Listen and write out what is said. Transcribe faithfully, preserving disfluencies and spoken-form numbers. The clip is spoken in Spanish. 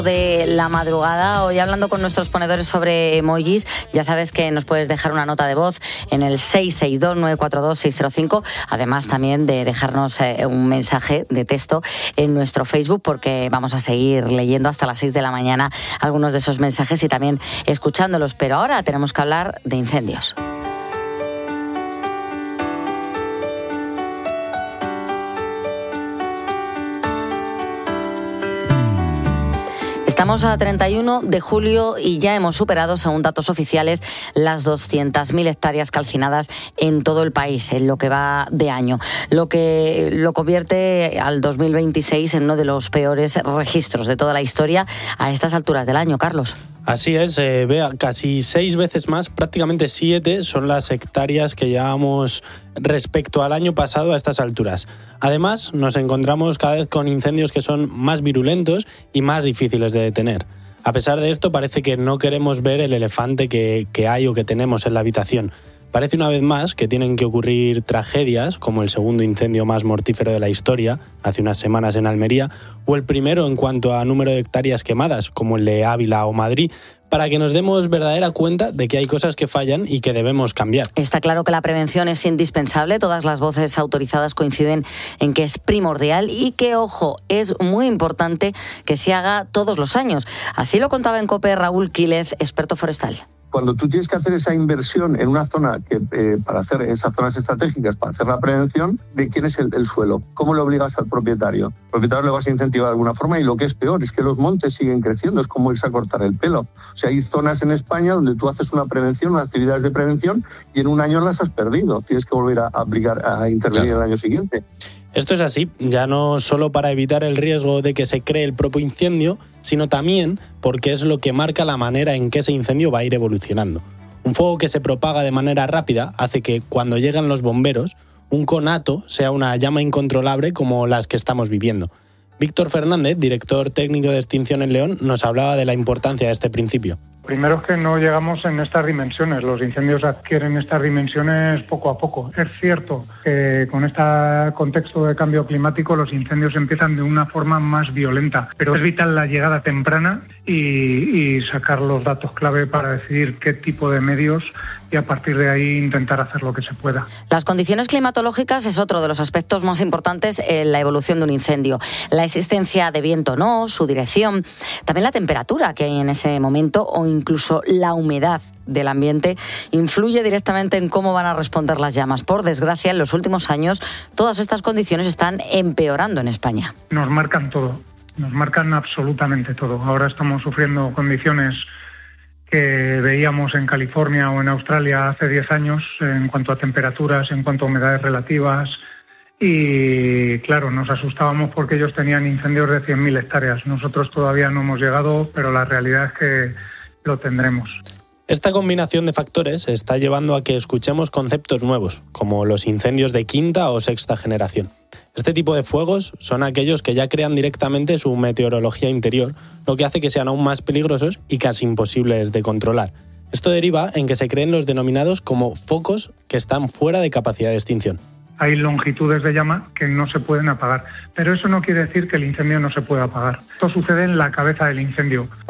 De la madrugada, hoy hablando con nuestros ponedores sobre emojis. Ya sabes que nos puedes dejar una nota de voz en el seis seis dos, nueve cuatro dos, seis cero cinco, además también de dejarnos eh, un mensaje de texto en nuestro Facebook, porque vamos a seguir leyendo hasta las seis de la mañana algunos de esos mensajes y también escuchándolos. Pero ahora tenemos que hablar de incendios. Estamos a treinta y uno de julio y ya hemos superado, según datos oficiales, las doscientas mil hectáreas calcinadas en todo el país en lo que va de año, lo que lo convierte al dos mil veintiséis en uno de los peores registros de toda la historia a estas alturas del año. Carlos. Así es, eh, vea, casi seis veces más, prácticamente siete, son las hectáreas que llevamos respecto al año pasado a estas alturas. Además, nos encontramos cada vez con incendios que son más virulentos y más difíciles de detener. A pesar de esto, parece que no queremos ver el elefante que, que hay o que tenemos en la habitación. Parece una vez más que tienen que ocurrir tragedias, como el segundo incendio más mortífero de la historia, hace unas semanas en Almería, o el primero en cuanto a número de hectáreas quemadas, como el de Ávila o Madrid, para que nos demos verdadera cuenta de que hay cosas que fallan y que debemos cambiar. Está claro que la prevención es indispensable, todas las voces autorizadas coinciden en que es primordial y que, ojo, es muy importante que se haga todos los años. Así lo contaba en COPE Raúl Quílez, experto forestal. Cuando tú tienes que hacer esa inversión en una zona, que eh, para hacer esas zonas estratégicas, para hacer la prevención, ¿de quién es el, el suelo? ¿Cómo le obligas al propietario? El propietario le vas a incentivar de alguna forma y lo que es peor es que los montes siguen creciendo, es como irse a cortar el pelo. O sea, hay zonas en España donde tú haces una prevención, unas actividades de prevención y en un año las has perdido. Tienes que volver a aplicar, a intervenir claro. el año siguiente. Esto es así, ya no solo para evitar el riesgo de que se cree el propio incendio, sino también porque es lo que marca la manera en que ese incendio va a ir evolucionando. Un fuego que se propaga de manera rápida hace que, cuando llegan los bomberos, un conato sea una llama incontrolable como las que estamos viviendo. Víctor Fernández, director técnico de Extinción en León, nos hablaba de la importancia de este principio. Primero es que no llegamos en estas dimensiones, los incendios adquieren estas dimensiones poco a poco. Es cierto que con este contexto de cambio climático los incendios empiezan de una forma más violenta, pero es vital la llegada temprana y, y sacar los datos clave para decidir qué tipo de medios y a partir de ahí intentar hacer lo que se pueda. Las condiciones climatológicas es otro de los aspectos más importantes en la evolución de un incendio. La existencia de viento o no, su dirección, también la temperatura que hay en ese momento o incluso la humedad del ambiente influye directamente en cómo van a responder las llamas. Por desgracia, en los últimos años todas estas condiciones están empeorando en España. Nos marcan todo, nos marcan absolutamente todo. Ahora estamos sufriendo condiciones que veíamos en California o en Australia hace diez años en cuanto a temperaturas, en cuanto a humedades relativas y claro, nos asustábamos porque ellos tenían incendios de cien mil hectáreas. Nosotros todavía no hemos llegado, pero la realidad es que lo tendremos. Esta combinación de factores está llevando a que escuchemos conceptos nuevos, como los incendios de quinta o sexta generación. Este tipo de fuegos son aquellos que ya crean directamente su meteorología interior, lo que hace que sean aún más peligrosos y casi imposibles de controlar. Esto deriva en que se creen los denominados como focos que están fuera de capacidad de extinción. Hay longitudes de llama que no se pueden apagar, pero eso no quiere decir que el incendio no se pueda apagar. Esto sucede en la cabeza del incendio.